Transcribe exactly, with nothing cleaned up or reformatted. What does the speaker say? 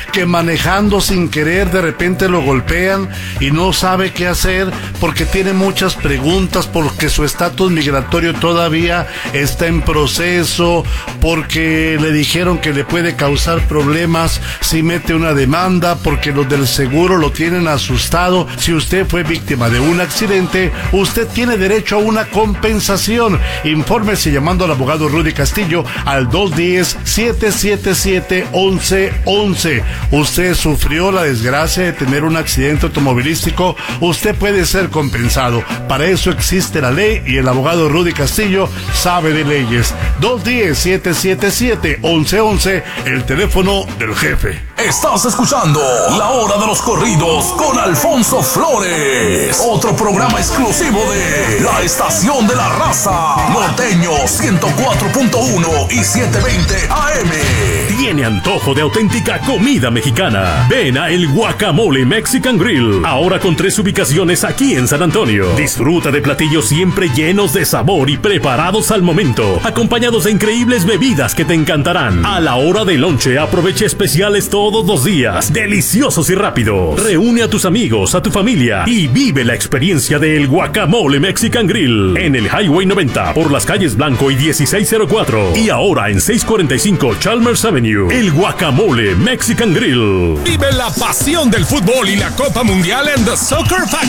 que manejando sin querer de repente lo golpean y no sabe qué hacer porque tiene muchas preguntas, porque su estatus migratorio todavía está en proceso, porque le dijeron que le puede causar problemas si mete una demanda, porque los del seguro lo tienen asustado. Si usted fue víctima de un accidente, usted tiene derecho a una compensación. Infórmese llamando al abogado Rudy Castillo al dos uno cero, siete siete siete, once once. Usted sufrió la desgracia de tener un accidente automovilístico, usted puede ser compensado. Para eso existe la ley y el abogado Rudy Castillo sabe de leyes. dos uno cero, siete siete siete, once once, el teléfono del jefe. Estás escuchando La Hora de los Corridos con Alfonso Flores, otro programa exclusivo de La Estación de la Raza, Norteño ciento cuatro punto uno y setecientos veinte A M. ¿Tiene antojo de auténtica comida mexicana? Ven a El Guacamole Mexican Grill, ahora con tres ubicaciones aquí en San Antonio. Disfruta de platillos siempre llenos de sabor y preparados al momento, acompañados de increíbles bebidas que te encantarán. A la hora del lonche aprovecha especiales todos los días, deliciosos y rápidos. Reúne a tus amigos, a tu familia y vive la experiencia del Guacamole Mexican Grill en el Highway noventa por las calles Blanco y dieciséis cero cuatro y ahora en seiscientos cuarenta y cinco Chalmers Avenue. El Guacamole Mexican Grill. Vive la pasión del fútbol y la Copa Mundial en The Soccer Factory.